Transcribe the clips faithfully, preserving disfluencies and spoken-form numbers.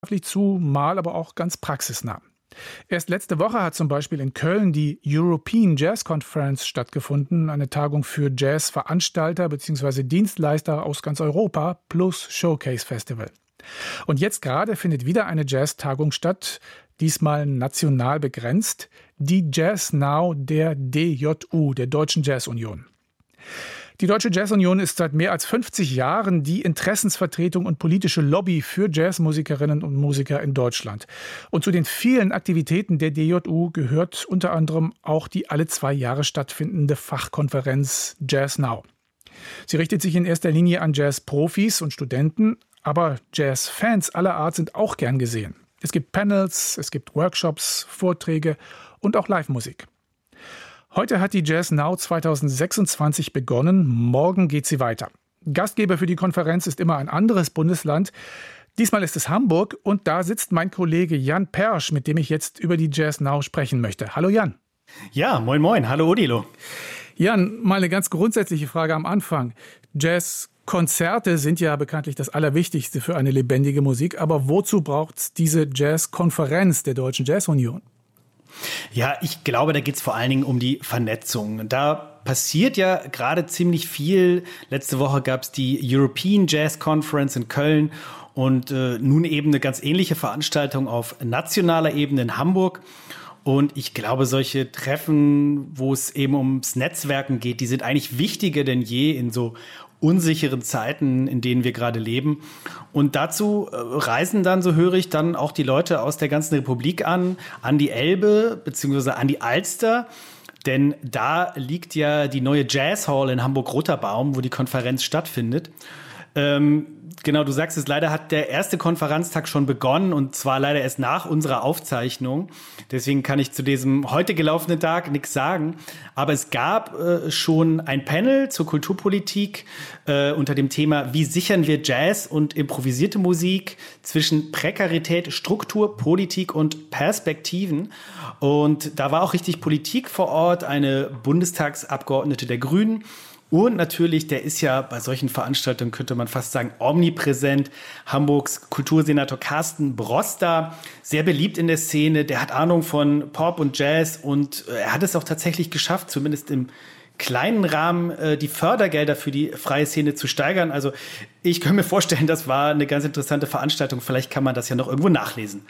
zu, mal aber auch ganz praxisnah. Erst letzte Woche hat zum Beispiel in Köln die European Jazz Conference stattgefunden, eine Tagung für Jazzveranstalter bzw. Dienstleister aus ganz Europa plus Showcase Festival. Und jetzt gerade findet wieder eine Jazz-Tagung statt, diesmal national begrenzt, die Jazz Now der D J U, der Deutschen Jazz Union. Die Deutsche Jazz Union ist seit mehr als fünfzig Jahren die Interessensvertretung und politische Lobby für Jazzmusikerinnen und Musiker in Deutschland. Und zu den vielen Aktivitäten der D J U gehört unter anderem auch die alle zwei Jahre stattfindende Fachkonferenz Jazz Now. Sie richtet sich in erster Linie an Jazzprofis und Studenten, aber Jazzfans aller Art sind auch gern gesehen. Es gibt Panels, es gibt Workshops, Vorträge und auch Live-Musik. Heute hat die Jazz Now zwanzig sechsundzwanzig begonnen, morgen geht sie weiter. Gastgeber für die Konferenz ist immer ein anderes Bundesland. Diesmal ist es Hamburg und da sitzt mein Kollege Jan Persch, mit dem ich jetzt über die Jazz Now sprechen möchte. Hallo Jan. Ja, moin moin, hallo Odilo. Jan, mal eine ganz grundsätzliche Frage am Anfang. Jazzkonzerte sind ja bekanntlich das Allerwichtigste für eine lebendige Musik, aber wozu braucht es diese Jazzkonferenz der Deutschen Jazz Union? Ja, ich glaube, da geht es vor allen Dingen um die Vernetzung. Da passiert ja gerade ziemlich viel. Letzte Woche gab es die European Jazz Conference in Köln und äh, nun eben eine ganz ähnliche Veranstaltung auf nationaler Ebene in Hamburg. Und ich glaube, solche Treffen, wo es eben ums Netzwerken geht, die sind eigentlich wichtiger denn je in so unsicheren Zeiten, in denen wir gerade leben. Und dazu äh, reisen dann, so höre ich, dann auch die Leute aus der ganzen Republik an, an die Elbe beziehungsweise an die Alster. Denn da liegt ja die neue Jazz Hall in Hamburg-Roterbaum, wo die Konferenz stattfindet. Ähm, genau, du sagst es, leider hat der erste Konferenztag schon begonnen und zwar leider erst nach unserer Aufzeichnung. Deswegen kann ich zu diesem heute gelaufenen Tag nichts sagen. Aber es gab äh, schon ein Panel zur Kulturpolitik äh, unter dem Thema: Wie sichern wir Jazz und improvisierte Musik zwischen Prekarität, Struktur, Politik und Perspektiven. Und da war auch richtig Politik vor Ort, eine Bundestagsabgeordnete der Grünen. Und natürlich, der ist ja bei solchen Veranstaltungen, könnte man fast sagen, omnipräsent, Hamburgs Kultursenator Carsten Broster, sehr beliebt in der Szene. Der hat Ahnung von Pop und Jazz und er hat es auch tatsächlich geschafft, zumindest im kleinen Rahmen die Fördergelder für die freie Szene zu steigern. Also ich kann mir vorstellen, das war eine ganz interessante Veranstaltung. Vielleicht kann man das ja noch irgendwo nachlesen.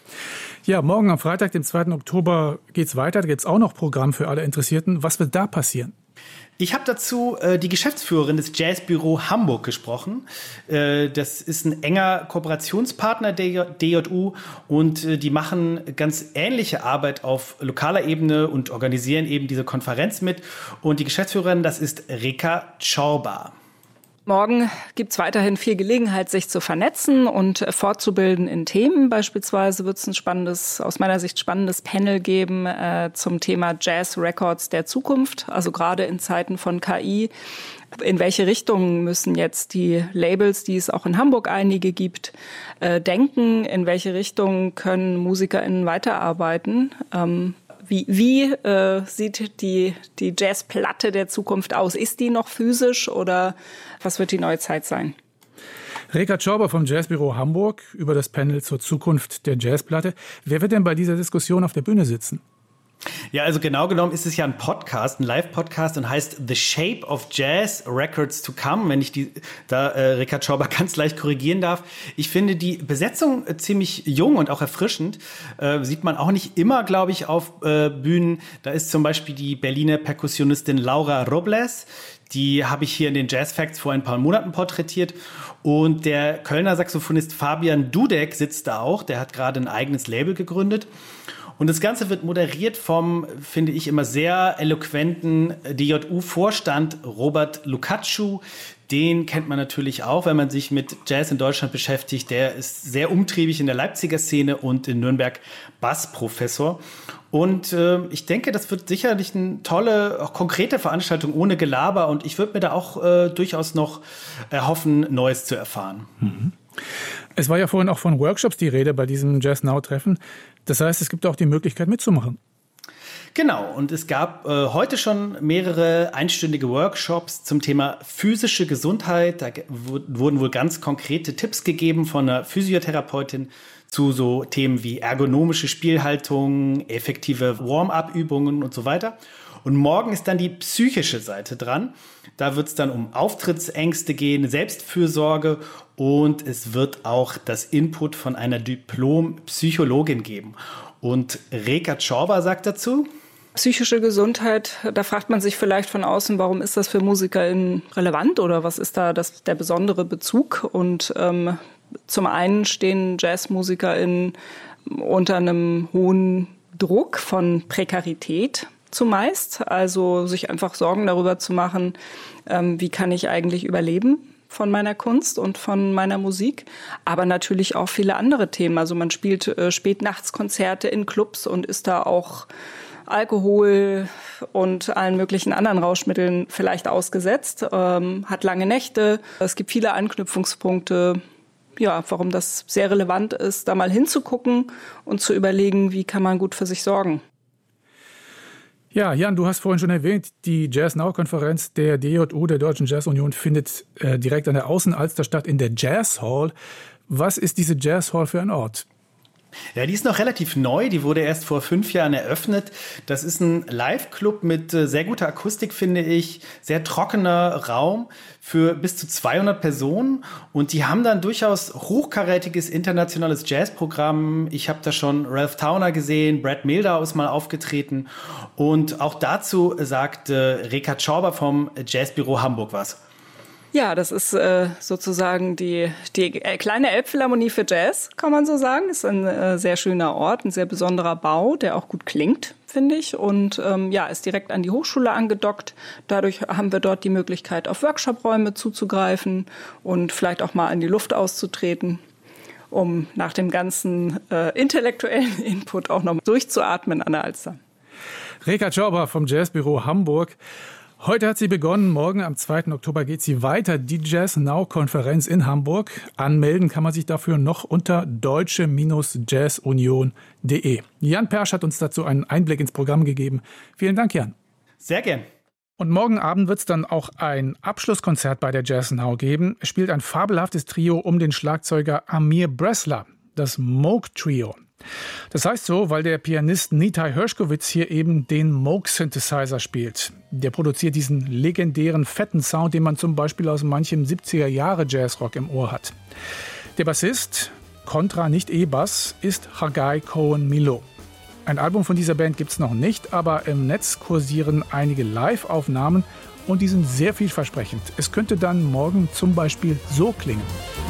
Ja, morgen am Freitag, dem zweiten Oktober, geht's weiter. Da gibt's auch noch Programm für alle Interessierten. Was wird da passieren? Ich habe dazu äh, die Geschäftsführerin des Jazzbüro Hamburg gesprochen. Äh, das ist ein enger Kooperationspartner der D J U und äh, die machen ganz ähnliche Arbeit auf lokaler Ebene und organisieren eben diese Konferenz mit. Und die Geschäftsführerin, das ist Reka Czorba. Morgen gibt es weiterhin viel Gelegenheit, sich zu vernetzen und fortzubilden in Themen. Beispielsweise wird es ein spannendes, aus meiner Sicht spannendes Panel geben äh, zum Thema Jazz Records der Zukunft. Also gerade in Zeiten von K I. In welche Richtung müssen jetzt die Labels, die es auch in Hamburg einige gibt, äh, denken? In welche Richtung können MusikerInnen weiterarbeiten? Ähm, Wie, wie äh, sieht die, die Jazzplatte der Zukunft aus? Ist die noch physisch oder was wird die neue Zeit sein? Reka Czorba vom Jazzbüro Hamburg über das Panel zur Zukunft der Jazzplatte. Wer wird denn bei dieser Diskussion auf der Bühne sitzen? Ja, also genau genommen ist es ja ein Podcast, ein Live-Podcast und heißt The Shape of Jazz Records to Come, wenn ich die da äh, Reka Czorba ganz leicht korrigieren darf. Ich finde die Besetzung äh, ziemlich jung und auch erfrischend. Äh, sieht man auch nicht immer, glaube ich, auf äh, Bühnen. Da ist zum Beispiel die Berliner Perkussionistin Laura Robles. Die habe ich hier in den Jazz Facts vor ein paar Monaten porträtiert. Und der Kölner Saxophonist Fabian Dudek sitzt da auch. Der hat gerade ein eigenes Label gegründet. Und das Ganze wird moderiert vom, finde ich, immer sehr eloquenten D J U-Vorstand Robert Lukacshu. Den kennt man natürlich auch, wenn man sich mit Jazz in Deutschland beschäftigt. Der ist sehr umtriebig in der Leipziger Szene und in Nürnberg Bassprofessor. Und äh, ich denke, das wird sicherlich eine tolle, auch konkrete Veranstaltung ohne Gelaber. Und ich würde mir da auch äh, durchaus noch erhoffen, Neues zu erfahren. Mhm. Es war ja vorhin auch von Workshops die Rede bei diesem Jazz Now-Treffen. Das heißt, es gibt auch die Möglichkeit mitzumachen. Genau, und es gab äh, heute schon mehrere einstündige Workshops zum Thema physische Gesundheit. Da g- wurden wohl ganz konkrete Tipps gegeben von einer Physiotherapeutin zu so Themen wie ergonomische Spielhaltung, effektive Warm-up-Übungen und so weiter. Und morgen ist dann die psychische Seite dran. Da wird es dann um Auftrittsängste gehen, Selbstfürsorge und es wird auch das Input von einer Diplom-Psychologin geben. Und Rekha Chorba sagt dazu: Psychische Gesundheit, da fragt man sich vielleicht von außen, warum ist das für MusikerInnen relevant oder was ist da das, der besondere Bezug? Und ähm, zum einen stehen JazzmusikerInnen unter einem hohen Druck von Prekarität zumeist, also sich einfach Sorgen darüber zu machen, ähm, wie kann ich eigentlich überleben von meiner Kunst und von meiner Musik, aber natürlich auch viele andere Themen. Also man spielt äh, Spätnachtskonzerte in Clubs und ist da auch Alkohol und allen möglichen anderen Rauschmitteln vielleicht ausgesetzt, ähm, hat lange Nächte. Es gibt viele Anknüpfungspunkte, ja, warum das sehr relevant ist, da mal hinzugucken und zu überlegen, wie kann man gut für sich sorgen. Ja, Jan, du hast vorhin schon erwähnt, die Jazz Now-Konferenz der D J U, der Deutschen Jazz Union, findet äh, direkt an der Außenalster statt in der Jazz Hall. Was ist diese Jazz Hall für ein Ort? Ja, die ist noch relativ neu. Die wurde erst vor fünf Jahren eröffnet. Das ist ein Live-Club mit äh, sehr guter Akustik, finde ich. Sehr trockener Raum für bis zu zweihundert Personen. Und die haben dann durchaus hochkarätiges internationales Jazzprogramm. Ich habe da schon Ralph Towner gesehen, Brad Mehldau ist mal aufgetreten. Und auch dazu sagt äh, Rekha Chorba vom Jazzbüro Hamburg was. Ja, das ist äh, sozusagen die, die äh, kleine Elbphilharmonie für Jazz, kann man so sagen. Ist ein äh, sehr schöner Ort, ein sehr besonderer Bau, der auch gut klingt, finde ich. Und ähm, ja, ist direkt an die Hochschule angedockt. Dadurch haben wir dort die Möglichkeit, auf Workshop-Räume zuzugreifen und vielleicht auch mal in die Luft auszutreten, um nach dem ganzen äh, intellektuellen Input auch noch durchzuatmen an der Alster. Rekha Chorba vom Jazzbüro Hamburg. Heute hat sie begonnen, morgen am zweiten Oktober geht sie weiter, die Jazz Now-Konferenz in Hamburg. Anmelden kann man sich dafür noch unter deutsche Jazz Union punkt de. Jan Persch hat uns dazu einen Einblick ins Programm gegeben. Vielen Dank, Jan. Sehr gern. Und morgen Abend wird es dann auch ein Abschlusskonzert bei der Jazz Now geben. Es spielt ein fabelhaftes Trio um den Schlagzeuger Amir Bressler, das Moog Trio. Das heißt so, weil der Pianist Nitai Hershkovitz hier eben den Moog-Synthesizer spielt. Der produziert diesen legendären, fetten Sound, den man zum Beispiel aus manchem siebziger-Jahre-Jazzrock im Ohr hat. Der Bassist, Kontra, nicht E-Bass, ist Hagai Cohen-Milo. Ein Album von dieser Band gibt es noch nicht, aber im Netz kursieren einige Live-Aufnahmen und die sind sehr vielversprechend. Es könnte dann morgen zum Beispiel so klingen.